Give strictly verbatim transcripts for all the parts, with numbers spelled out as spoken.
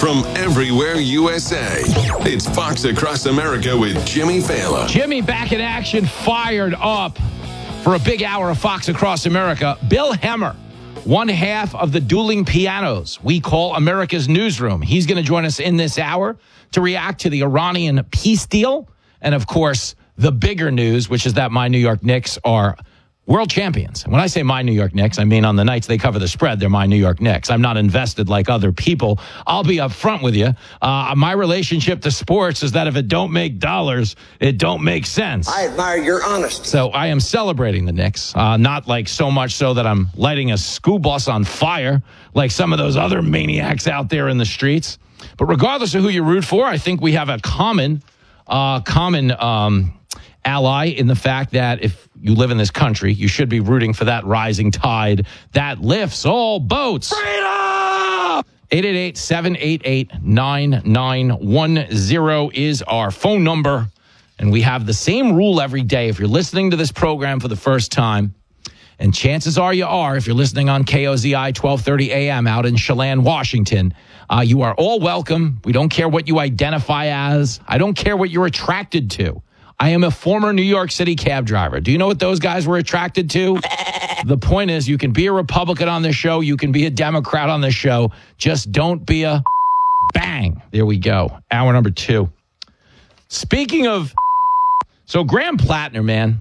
from everywhere U S A. It's Fox Across America with Jimmy Fallon. Jimmy back in action, fired up for a big hour of Fox Across America. Bill Hemmer, one half of the dueling pianos we call America's Newsroom. He's going to join us in this hour to react to the Iranian peace deal. And, of course, the bigger news, which is that my New York Knicks are world champions. And when I say my New York Knicks, I mean on the nights they cover the spread, they're my New York Knicks. I'm not invested like other people. I'll be up front with you. Uh, my relationship to sports is that if it don't make dollars, it don't make sense. I admire your honesty. So I am celebrating the Knicks, uh, not like so much so that I'm lighting a school bus on fire like some of those other maniacs out there in the streets. But regardless of who you root for, I think we have a common, uh, common um, ally in the fact that if you live in this country, you should be rooting for that rising tide that lifts all boats. Freedom! eight eight eight, seven eight eight, nine nine one zero is our phone number. And we have the same rule every day. If you're listening to this program for the first time, and chances are you are, if you're listening on K O Z I twelve thirty A M out in Chelan, Washington, uh, you are all welcome. We don't care what you identify as. I don't care what you're attracted to. I am a former New York City cab driver. Do you know what those guys were attracted to? The point is, you can be a Republican on this show. You can be a Democrat on this show. Just don't be a bang. There we go. Hour number two. Speaking of, so Graham Plattner, man,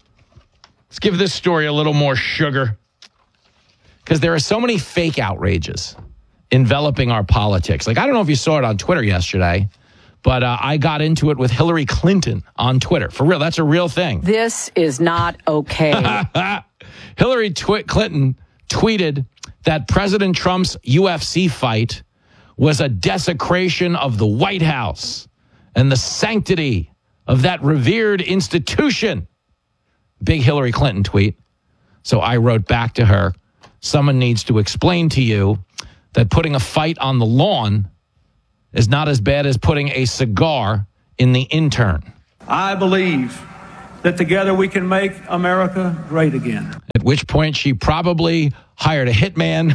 let's give this story a little more sugar. Because there are so many fake outrages enveloping our politics. Like, I don't know if you saw it on Twitter yesterday, but uh, I got into it with Hillary Clinton on Twitter. For real, that's a real thing. This is not okay. Hillary tw- Clinton tweeted that President Trump's U F C fight was a desecration of the White House and the sanctity of that revered institution. Big Hillary Clinton tweet. So I wrote back to her, someone needs to explain to you that putting a fight on the lawn is not as bad as putting a cigar in the intern. I believe that together we can make America great again. At which point she probably hired a hitman.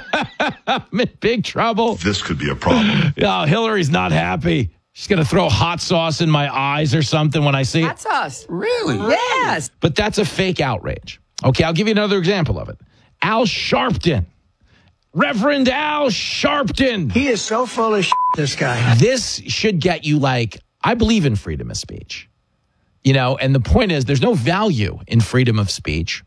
I'm in big trouble. This could be a problem. Oh, Hillary's not happy. She's going to throw hot sauce in my eyes or something when I see it. Hot sauce. Really? Yes. But that's a fake outrage. Okay, I'll give you another example of it. Al Sharpton. Reverend Al Sharpton. He is so full of shit, this guy. This should get you like, I believe in freedom of speech. You know, and the point is there's no value in freedom of speech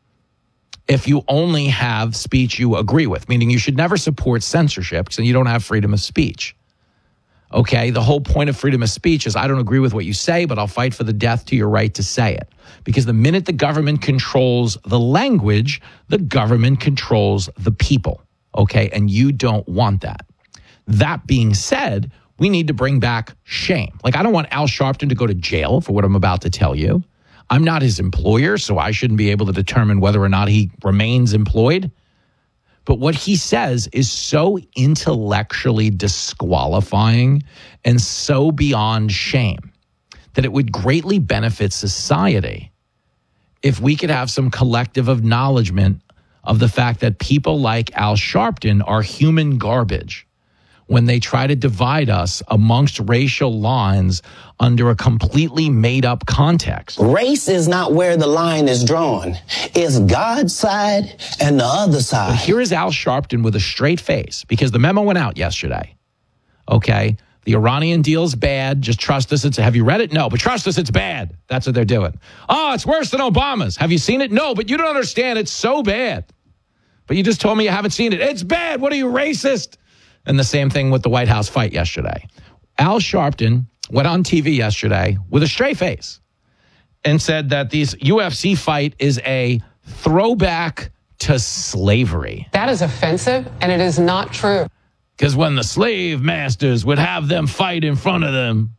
if you only have speech you agree with, meaning you should never support censorship because you don't have freedom of speech. Okay, the whole point of freedom of speech is I don't agree with what you say, but I'll fight for the death to your right to say it. Because the minute the government controls the language, the government controls the people. Okay, and you don't want that. That being said, we need to bring back shame. Like, I don't want Al Sharpton to go to jail for what I'm about to tell you. I'm not his employer, so I shouldn't be able to determine whether or not he remains employed. But what he says is so intellectually disqualifying and so beyond shame that it would greatly benefit society if we could have some collective acknowledgement of the fact that people like Al Sharpton are human garbage when they try to divide us amongst racial lines under a completely made-up context. Race is not where the line is drawn. It's God's side and the other side. But here is Al Sharpton with a straight face, because the memo went out yesterday. Okay? The Iranian deal's bad. Just trust us. It's, have you read it? No, but trust us, it's bad. That's what they're doing. Oh, it's worse than Obama's. Have you seen it? No, but you don't understand. It's so bad. But you just told me you haven't seen it. It's bad. What are you, racist? And the same thing with the White House fight yesterday. Al Sharpton went on T V yesterday with a straight face and said that this U F C fight is a throwback to slavery. That is offensive, and it is not true. Because when the slave masters would have them fight in front of them.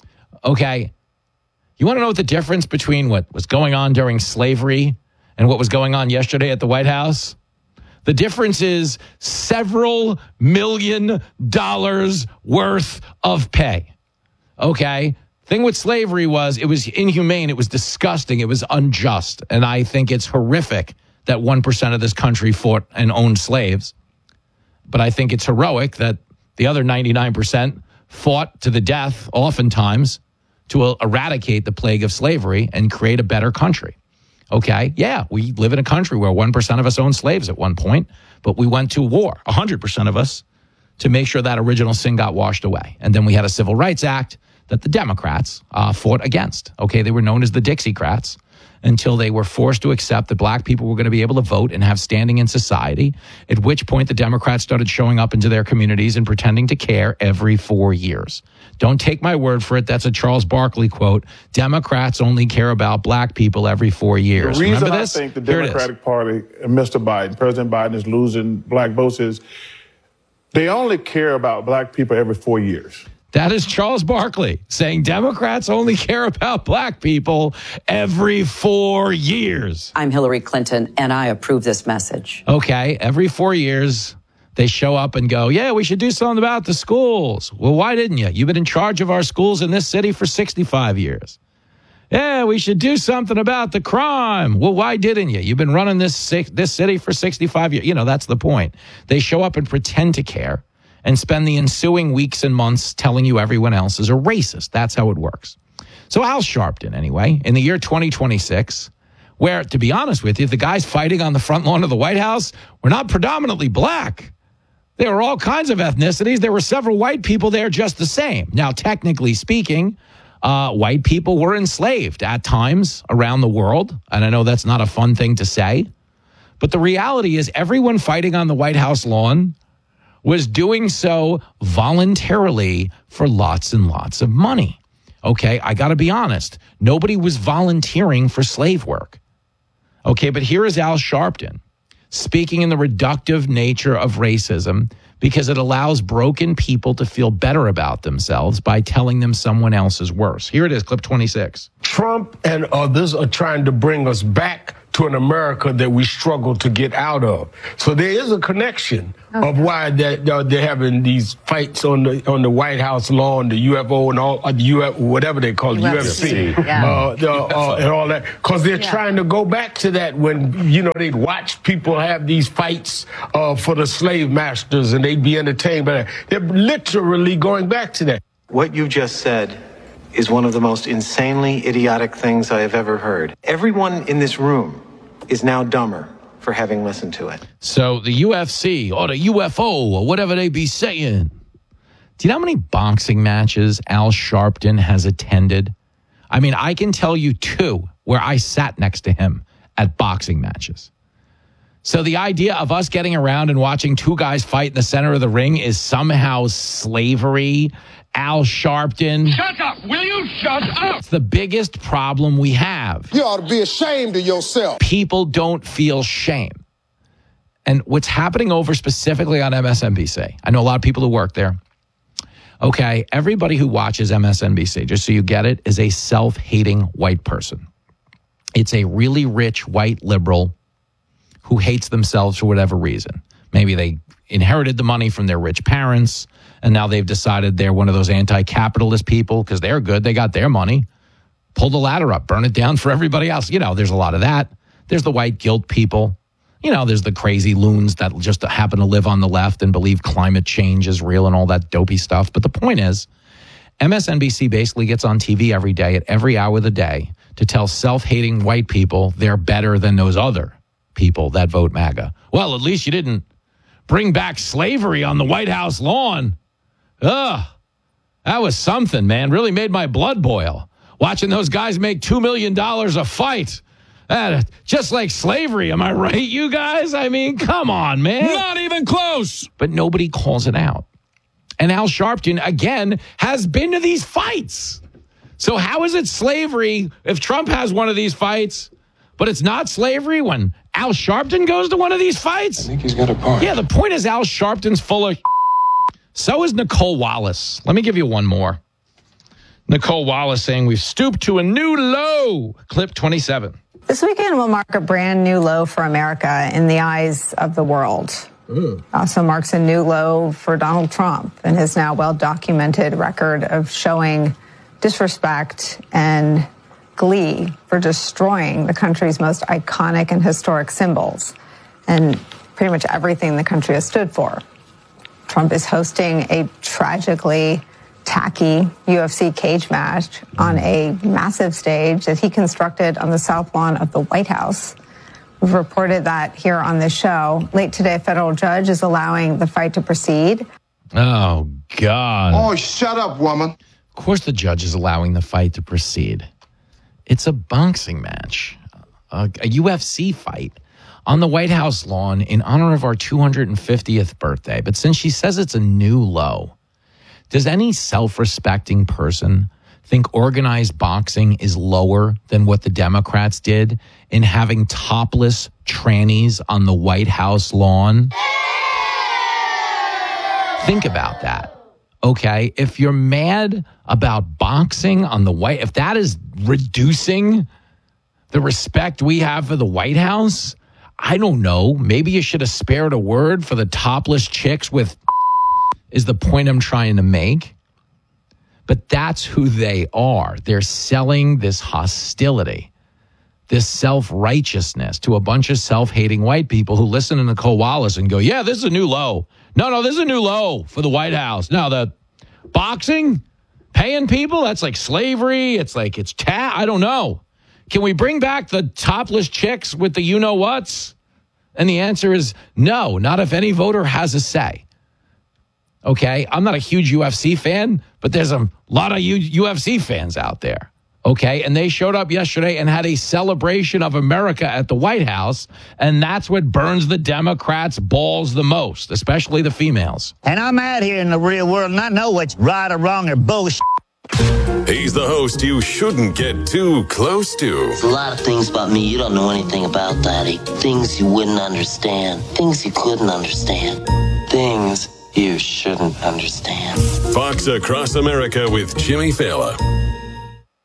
Okay. You want to know what the difference between what was going on during slavery and what was going on yesterday at the White House? The difference is several million dollars worth of pay. Okay? Thing with slavery was it was inhumane. It was disgusting. It was unjust. And I think it's horrific that one percent of this country fought and owned slaves. But I think it's heroic that The other ninety-nine percent fought to the death, oftentimes, to eradicate the plague of slavery and create a better country. Okay, yeah, we live in a country where one percent of us owned slaves at one point, but we went to war, one hundred percent of us, to make sure that original sin got washed away. And then we had a Civil Rights Act that the Democrats uh, fought against. Okay, they were known as the Dixiecrats until they were forced to accept that black people were going to be able to vote and have standing in society, at which point the Democrats started showing up into their communities and pretending to care every four years. Don't take my word for it. That's a Charles Barkley quote. Democrats only care about black people every four years. The reason Remember I this? think the Here Democratic Party and Mister Biden, President Biden, is losing black votes is they only care about black people every four years. That is Charles Barkley saying Democrats only care about black people every four years. I'm Hillary Clinton, and I approve this message. Okay, every four years, they show up and go, yeah, we should do something about the schools. Well, why didn't you? You've been in charge of our schools in this city for sixty-five years. Yeah, we should do something about the crime. Well, why didn't you? You've been running this this city for sixty-five years. You know, that's the point. They show up and pretend to care and spend the ensuing weeks and months telling you everyone else is a racist. That's how it works. So Al Sharpton, anyway, in the year twenty twenty-six, where, to be honest with you, the guys fighting on the front lawn of the White House were not predominantly black. There were all kinds of ethnicities. There were several white people there just the same. Now, technically speaking, uh, white people were enslaved at times around the world. And I know that's not a fun thing to say. But the reality is everyone fighting on the White House lawn was doing so voluntarily for lots and lots of money. Okay, I got to be honest. Nobody was volunteering for slave work. Okay, but here is Al Sharpton speaking in the reductive nature of racism because it allows broken people to feel better about themselves by telling them someone else is worse. Here it is, clip twenty-six. Trump and others are trying to bring us back to an America that we struggle to get out of. So there is a connection okay. of why that uh, they're having these fights on the on the White House lawn, the U F O and all uh, the U F whatever they call it, U F C, yeah. uh, the, uh, and all that, because they're yeah. trying to go back to that when you know they'd watch people have these fights uh, for the slave masters and they'd be entertained by that. They're literally going back to that. What you just said is one of the most insanely idiotic things I have ever heard. Everyone in this room is now dumber for having listened to it. So the U F C or the U F O or whatever they be saying. Do you know how many boxing matches Al Sharpton has attended? I mean, I can tell you two where I sat next to him at boxing matches. So the idea of us getting around and watching two guys fight in the center of the ring is somehow slavery. Al Sharpton. Shut up! Will you shut up? It's the biggest problem we have. You ought to be ashamed of yourself. People don't feel shame. And what's happening over specifically on M S N B C, I know a lot of people who work there. Okay, everybody who watches M S N B C, just so you get it, is a self-hating white person. It's a really rich white liberal who hates themselves for whatever reason. Maybe they inherited the money from their rich parents, and now they've decided they're one of those anti-capitalist people because they're good. They got their money. Pull the ladder up, burn it down for everybody else. You know, there's a lot of that. There's the white guilt people. You know, there's the crazy loons that just happen to live on the left and believe climate change is real and all that dopey stuff. But the point is, M S N B C basically gets on T V every day at every hour of the day to tell self-hating white people they're better than those other people that vote MAGA. Well, at least you didn't bring back slavery on the White House lawn. Ugh, that was something, man. Really made my blood boil. Watching those guys make two million dollars a fight. Uh, just like slavery, am I right, you guys? I mean, come on, man. Not even close. But nobody calls it out. And Al Sharpton, again, has been to these fights. So how is it slavery if Trump has one of these fights, but it's not slavery when Al Sharpton goes to one of these fights? I think he's got a point. Yeah, the point is Al Sharpton's full of So is Nicole Wallace. Let me give you one more. Nicole Wallace saying we've stooped to a new low. Clip twenty-seven. This weekend will mark a brand new low for America in the eyes of the world. Mm. Also marks a new low for Donald Trump and his now well-documented record of showing disrespect and glee for destroying the country's most iconic and historic symbols and pretty much everything the country has stood for. Trump is hosting a tragically tacky U F C cage match on a massive stage that he constructed on the south lawn of the White House. We've reported that here on this show. Late today, a federal judge is allowing the fight to proceed. Oh, God. Oh, shut up, woman. Of course the judge is allowing the fight to proceed. It's a boxing match, a, a U F C fight on the White House lawn in honor of our two hundred fiftieth birthday. But since she says it's a new low, does any self-respecting person think organized boxing is lower than what the Democrats did in having topless trannies on the White House lawn? Think about that, okay? If you're mad about boxing on the White, if that is reducing the respect we have for the White House, I don't know. Maybe you should have spared a word for the topless chicks with is the point I'm trying to make. But that's who they are. They're selling this hostility, this self-righteousness to a bunch of self-hating white people who listen to Nicole Wallace and go, yeah, this is a new low. No, no, this is a new low for the White House. Now, the boxing, paying people, that's like slavery. It's like it's ta- I don't know. Can we bring back the topless chicks with the you-know-whats? And the answer is no, not if any voter has a say. Okay, I'm not a huge U F C fan, but there's a lot of U- UFC fans out there. Okay, and they showed up yesterday and had a celebration of America at the White House, and that's what burns the Democrats' balls the most, especially the females. And I'm out here in the real world, and I know what's right or wrong or bullshit. He's the host you shouldn't get too close to. There's a lot of things about me you don't know anything about, Daddy. Things you wouldn't understand. Things you couldn't understand. Things you shouldn't understand. Fox Across America with Jimmy Fallon.